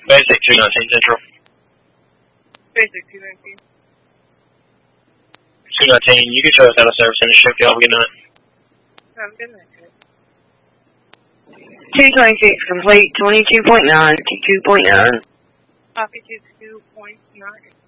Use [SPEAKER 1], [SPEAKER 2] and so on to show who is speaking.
[SPEAKER 1] Basic 219 Central.
[SPEAKER 2] Basic 219.
[SPEAKER 1] 219, you can show us out of service in the ship, y'all. Good night.
[SPEAKER 2] Have a good night, kid.
[SPEAKER 3] 226 complete, 22.9 to 2.9.
[SPEAKER 2] Copy to 2.9.